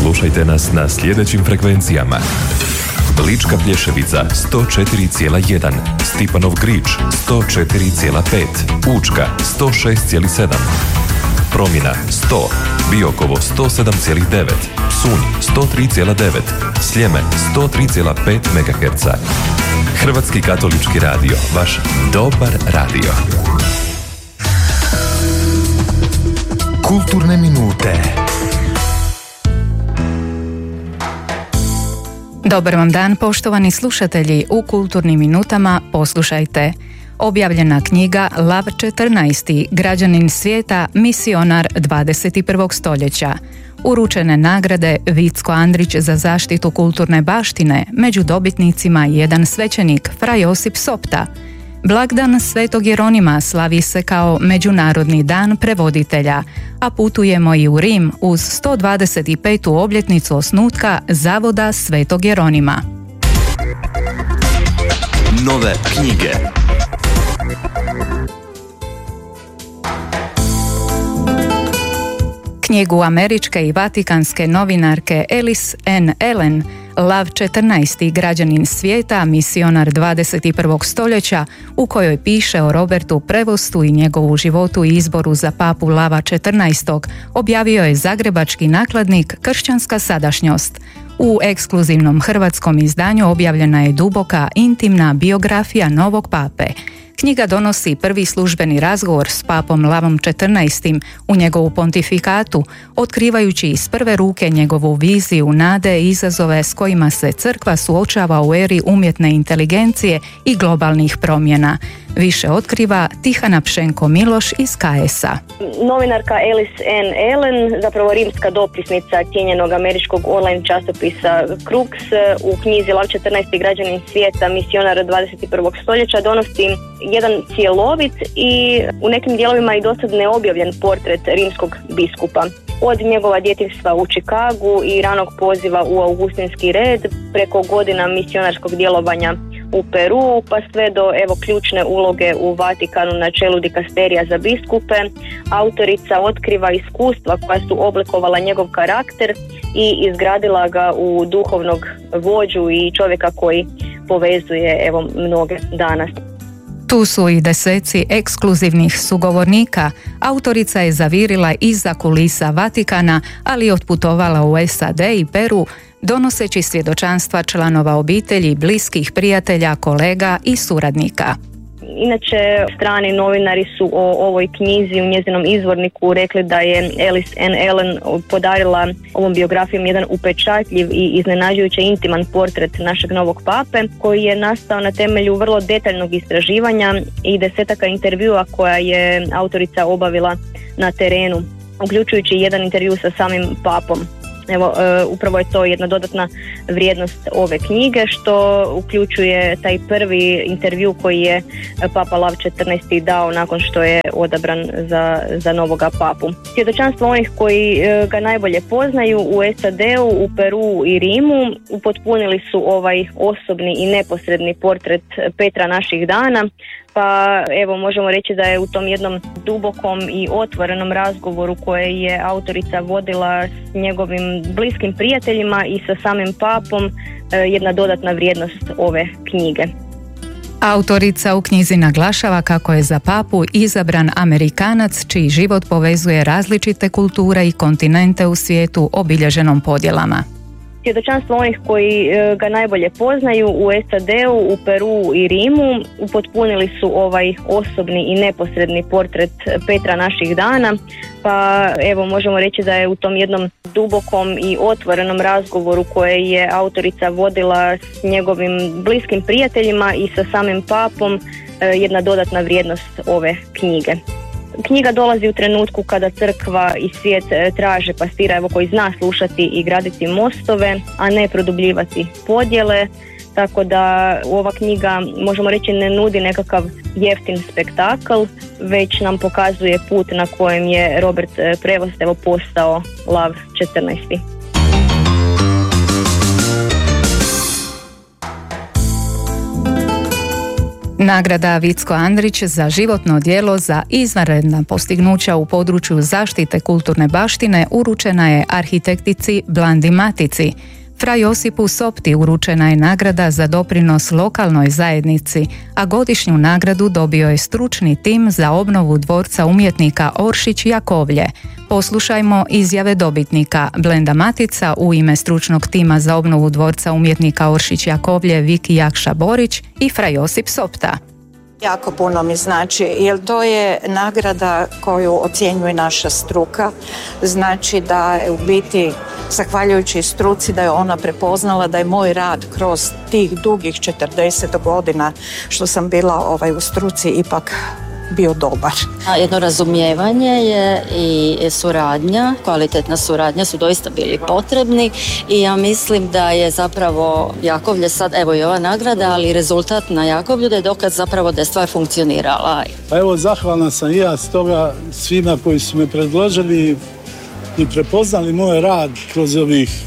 Slušajte nas na sljedećim frekvencijama: Lička Plješevica 104,1, Stipanov Grič 104,5, Učka 106,7, Promjena 100, Biokovo 107,9, Psunj 103,9, Sljeme 103,5 MHz. Hrvatski katolički radio, vaš dobar radio. Kulturne minute. Dobar vam dan, poštovani slušatelji. U Kulturnim minutama poslušajte. Objavljena knjiga Lav 14. Građanin svijeta, misionar 21. stoljeća. Uručene nagrade Vicko Andrić za zaštitu kulturne baštine, među dobitnicima jedan svećenik, fra Josip Sopta. Blagdan Svetog Jeronima slavi se kao Međunarodni dan prevoditelja, a putujemo i u Rim uz 125. obljetnicu osnutka Zavoda Svetog Jeronima. Nove knjige. Knjigu američke i vatikanske novinarke Alice N. Allen, Lav 14. Građanin svijeta, misionar 21. stoljeća, u kojoj piše o Robertu Prevostu i njegovu životu i izboru za papu Lava 14. objavio je zagrebački nakladnik Kršćanska sadašnjost. U ekskluzivnom hrvatskom izdanju objavljena je duboka, intimna biografija novog pape. Knjiga donosi prvi službeni razgovor s papom Lavom 14. u njegovu pontifikatu, otkrivajući iz prve ruke njegovu viziju, nade i izazove s kojima se crkva suočava u eri umjetne inteligencije i globalnih promjena. Više otkriva Tihana Pšenko-Miloš iz KS-a. Novinarka Alice N. Allen, zapravo rimska dopisnica cijenjenog američkog online časopisa Crux, u knjizi Lav 14. Građanin svijeta, misionar 21. stoljeća donosi jedan cjelovit i u nekim dijelovima i dosad neobjavljen portret rimskog biskupa. Od njegova djetinjstva u Čikagu i ranog poziva u Augustinski red, preko godina misionarskog djelovanja u Peru, pa sve do ključne uloge u Vatikanu na čelu dikasterija za biskupe. Autorica otkriva iskustva koja su oblikovala njegov karakter i izgradila ga u duhovnog vođu i čovjeka koji povezuje mnoge danas. Tu su i deseci ekskluzivnih sugovornika. Autorica je zavirila iza kulisa Vatikana, ali otputovala u SAD i Peru, donoseći svjedočanstva članova obitelji, bliskih prijatelja, kolega i suradnika. Inače, strani novinari su o ovoj knjizi u njezinom izvorniku rekli da je Alice N. Allen podarila ovom biografijom jedan upečatljiv i iznenađujuće intiman portret našeg novog pape, koji je nastao na temelju vrlo detaljnog istraživanja i desetaka intervjua koja je autorica obavila na terenu, uključujući jedan intervju sa samim papom. Upravo je to jedna dodatna vrijednost ove knjige, što uključuje taj prvi intervju koji je papa Lav 14. dao nakon što je odabran za novoga papu. Svjedočanstvo onih koji ga najbolje poznaju u SAD-u, u Peru i Rimu upotpunili su ovaj osobni i neposredni portret Petra naših dana. Pa možemo reći da je u tom jednom dubokom i otvorenom razgovoru koje je autorica vodila s njegovim bliskim prijateljima i sa samim papom jedna dodatna vrijednost ove knjige. Autorica u knjizi naglašava kako je za papu izabran Amerikanac čiji život povezuje različite kulture i kontinente u svijetu obilježenom podjelama. Svjedočanstvo onih koji ga najbolje poznaju u SAD-u, u Peru i Rimu upotpunili su ovaj osobni i neposredni portret Petra naših dana. Pa možemo reći da je u tom jednom dubokom i otvorenom razgovoru koje je autorica vodila s njegovim bliskim prijateljima i sa samim papom jedna dodatna vrijednost ove knjige. Knjiga dolazi u trenutku kada crkva i svijet traže pastira koji zna slušati i graditi mostove, a ne produbljivati podjele. Tako da ova knjiga, možemo reći, ne nudi nekakav jeftin spektakl, već nam pokazuje put na kojem je Robert Prevost postao Lav 14. Nagrada Vicko Andrić za životno djelo za izvanredna postignuća u području zaštite kulturne baštine uručena je arhitektici Blandi Matici. Fra Josipu Sopti uručena je nagrada za doprinos lokalnoj zajednici, a godišnju nagradu dobio je stručni tim za obnovu dvorca umjetnika Oršić Jakovlje. Poslušajmo izjave dobitnika. Blenda Matica u ime stručnog tima za obnovu dvorca umjetnika Oršić Jakovlje Viki Jakša Borić i Fra Josip Sopta. Jako puno mi znači, jer to je nagrada koju ocjenjuje naša struka. Znači da je u biti, zahvaljujući struci, da je ona prepoznala da je moj rad kroz tih dugih 40 godina što sam bila u struci ipak bio dobar. Jedno razumijevanje je i suradnja, kvalitetna suradnja su doista bili potrebni i ja mislim da je zapravo Jakovlje sad, evo i ova nagrada, ali rezultat na Jakovlju da je dokaz zapravo da je stvar funkcionirala. Pa evo, zahvalna sam i ja stoga svima koji su me predložili i prepoznali moj rad kroz ovih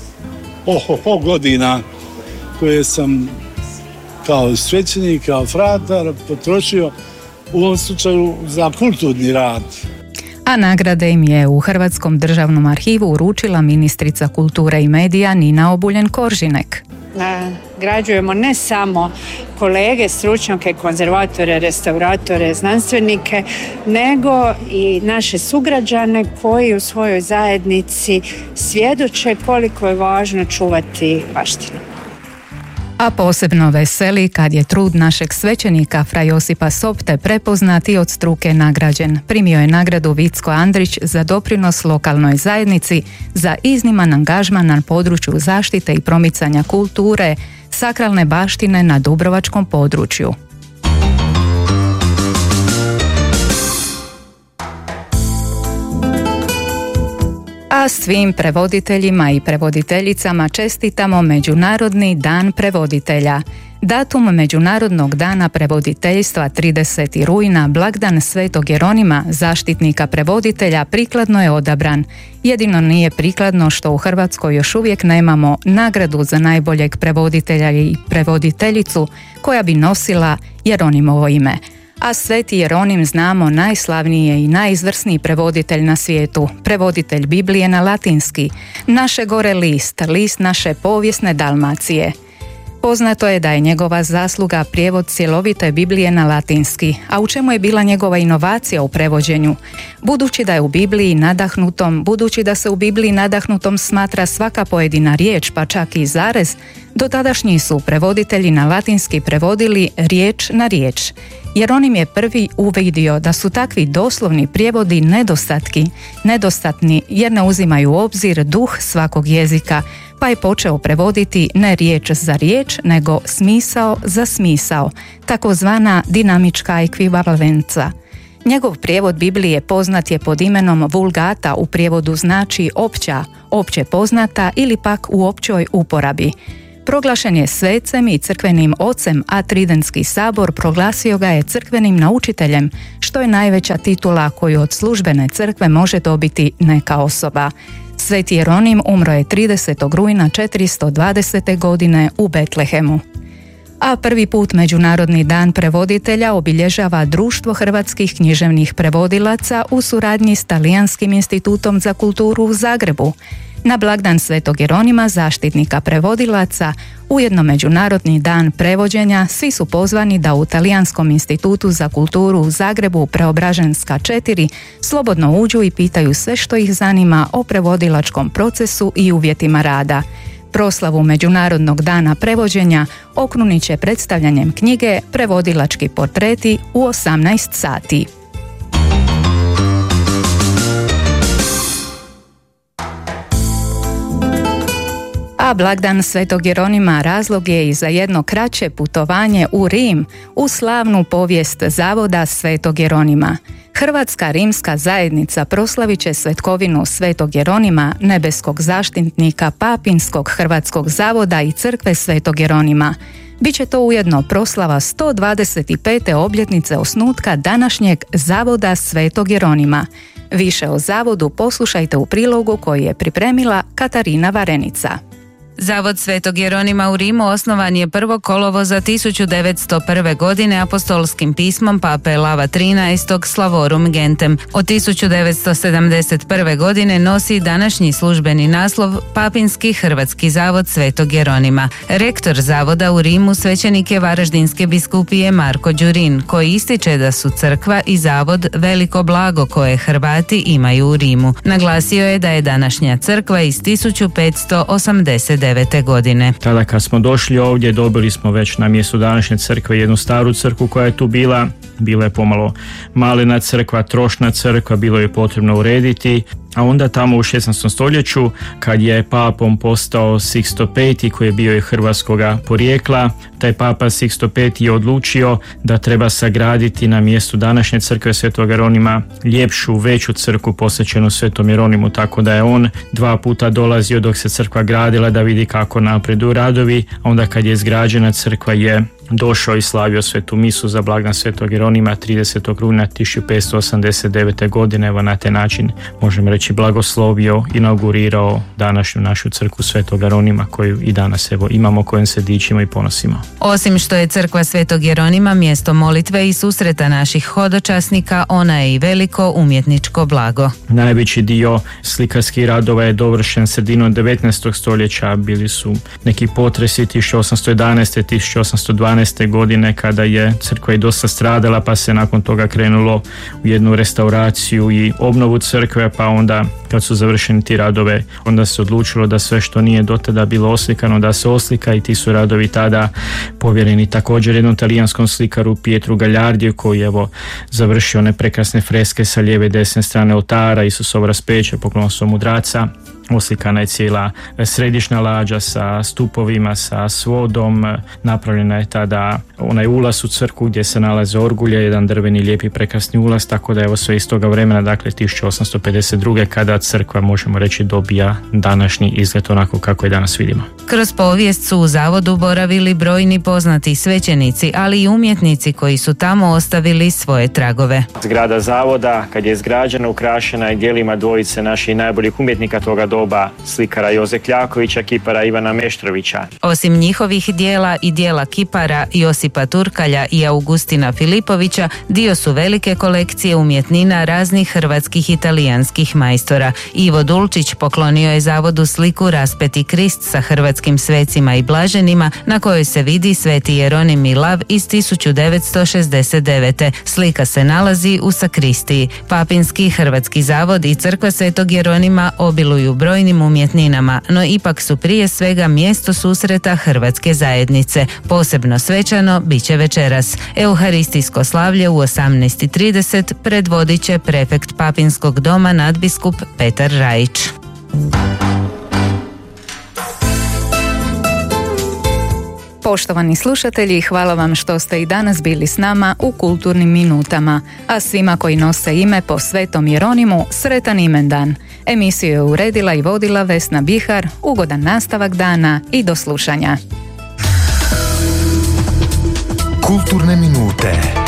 godina koje sam kao svećenik, kao fratar potrošio u ovom slučaju za kulturni rad. A nagrade im je u Hrvatskom državnom arhivu uručila ministrica kulture i medija Nina Obuljen-Koržinek. Nagrađujemo ne samo kolege, stručnjake, konzervatore, restauratore, znanstvenike, nego i naše sugrađane koji u svojoj zajednici svjedoče koliko je važno čuvati baštinu. A posebno veseli kad je trud našeg svećenika Fra Josipa Sopte prepoznat i od struke nagrađen. Primio je nagradu Vicko Andrić za doprinos lokalnoj zajednici za izniman angažman na području zaštite i promicanja kulture, sakralne baštine na dubrovačkom području. A svim prevoditeljima i prevoditeljicama čestitamo Međunarodni dan prevoditelja. Datum Međunarodnog dana prevoditeljstva 30. rujna, blagdan Svetog Jeronima, zaštitnika prevoditelja, prikladno je odabran. Jedino nije prikladno što u Hrvatskoj još uvijek nemamo nagradu za najboljeg prevoditelja i prevoditeljicu koja bi nosila Jeronimovo ime. A Sveti Jeronim, znamo, najslavniji je i najizvrsniji prevoditelj na svijetu, prevoditelj Biblije na latinski, naše gore list naše povijesne Dalmacije. Poznato je da je njegova zasluga prijevod cjelovite Biblije na latinski, a u čemu je bila njegova inovacija u prevođenju? Budući da se u Bibliji nadahnutom smatra svaka pojedina riječ, pa čak i zarez, dotadašnji su prevoditelji na latinski prevodili riječ na riječ. Jeronim je prvi uvidio da su takvi doslovni prijevodi nedostatni jer ne uzimaju u obzir duh svakog jezika, pa je počeo prevoditi ne riječ za riječ, nego smisao za smisao, takozvana dinamička ekvivalenca. Njegov prijevod Biblije poznat je pod imenom Vulgata, u prijevodu znači opća, opće poznata ili pak u općoj uporabi. Proglašen je svecem i crkvenim ocem, a Tridentski sabor proglasio ga je crkvenim naučiteljem, što je najveća titula koju od službene crkve može dobiti neka osoba. Sveti Jeronim umro je 30. rujna 420. godine u Betlehemu. A prvi put Međunarodni dan prevoditelja obilježava Društvo hrvatskih književnih prevodilaca u suradnji s Talijanskim institutom za kulturu u Zagrebu. Na blagdan Svetog Jeronima, zaštitnika prevodilaca, ujedno Međunarodni dan prevođenja, svi su pozvani da u Talijanskom institutu za kulturu u Zagrebu, Preobraženska 4, slobodno uđu i pitaju sve što ih zanima o prevodilačkom procesu i uvjetima rada. Proslavu Međunarodnog dana prevođenja okrunit će predstavljanjem knjige Prevodilački portreti u 18 sati. A blagdan Svetog Jeronima razlog je i za jedno kraće putovanje u Rim, u slavnu povijest Zavoda Svetog Jeronima. Hrvatska rimska zajednica proslavit će svetkovinu Svetog Jeronima, nebeskog zaštitnika Papinskog Hrvatskog zavoda i crkve Svetog Jeronima. Biće to ujedno proslava 125. obljetnice osnutka današnjeg Zavoda Svetog Jeronima. Više o zavodu poslušajte u prilogu koji je pripremila Katarina Varenica. Zavod Svetog Jeronima u Rimu osnovan je 1. kolovoza 1901. godine apostolskim pismom pape Lava XIII. Slavorum Gentem. Od 1971. godine nosi današnji službeni naslov Papinski Hrvatski zavod Svetog Jeronima. Rektor zavoda u Rimu svećenik je Varaždinske biskupije Marko Đurin, koji ističe da su crkva i zavod veliko blago koje Hrvati imaju u Rimu. Naglasio je da je današnja crkva iz 1589. godine. Tada kad smo došli ovdje dobili smo već na mjestu današnje crkve jednu staru crkvu koja je tu bila je pomalo malena crkva, trošna crkva, bilo je potrebno urediti. A onda tamo u 16. stoljeću, kad je papom postao Sixto V, koji je bio i hrvatskoga porijekla, taj papa Sixto V je odlučio da treba sagraditi na mjestu današnje crkve Svetog Jeronima ljepšu, veću crkvu posvećenu Svetom Jeronimu, tako da je on 2 puta dolazio dok se crkva gradila da vidi kako napreduju radovi, a onda kad je izgrađena crkva je došao i slavio svetu misu za blagdan Svetog Jeronima 30. rujna 1589. godine. Evo na taj način možemo reći blagoslovio, inaugurirao današnju našu crkvu Svetog Jeronima koju i danas evo imamo, kojom se dičimo i ponosimo. Osim što je crkva Svetog Jeronima mjesto molitve i susreta naših hodočasnika, ona je i veliko umjetničko blago. Najveći dio slikarskih radova je dovršen sredinom 19. stoljeća. Bili su neki potresi 1811. 1812. godine kada je crkva i dosta stradala, pa se nakon toga krenulo u jednu restauraciju i obnovu crkve, pa onda kad su završeni ti radove, onda se odlučilo da sve što nije do tada bilo oslikano da se oslika, i ti su radovi tada povjereni također jednom talijanskom slikaru Pietru Gagliardiju, koji je evo završio one prekrasne freske sa lijeve i desne strane oltara, Isusov raspeće, poklonstvo mudraca. Oslikana je cijela središnja lađa sa stupovima, sa svodom. Napravljena je tada onaj ulaz u crkvu gdje se nalaze orgulje, jedan drveni lijepi prekrasni ulaz, tako da evo sve iz toga vremena, dakle 1852. kada crkva, možemo reći, dobija današnji izgled onako kako je danas vidimo. Kroz povijest su u zavodu boravili brojni poznati svećenici, ali i umjetnici koji su tamo ostavili svoje tragove. Zgrada zavoda, kad je izgrađena, ukrašena je djelima dvojice naših najboljih umjetnika toga doba, slikara Joze Kljakovića, kipara Ivana Meštrovića. Osim njihovih dijela i dijela kipara Josipa Turkalja i Augustina Filipovića, dio su velike kolekcije umjetnina raznih hrvatskih i talijanskih majstora. Ivo Dulčić poklonio je zavodu sliku Raspeti Krist sa hrvatskim svecima i blaženima, na kojoj se vidi Sveti Jeronim i lav iz 1969. Slika se nalazi u sakristiji. Papinski Hrvatski zavod i crkva Svetog Jeronima obiluju brojnim umjetninama, no ipak su prije svega mjesto susreta hrvatske zajednice. Posebno svečano bit će večeras. Euharistijsko slavlje u 18:30 predvodit će prefekt Papinskog doma nadbiskup Petar Rajić. Poštovani slušatelji, hvala vam što ste i danas bili s nama u Kulturnim minutama, a svima koji nose ime po Svetom Jeronimu, sretan imendan. Emisiju je uredila i vodila Vesna Bihar. Ugodan nastavak dana i do slušanja. Kulturne minute.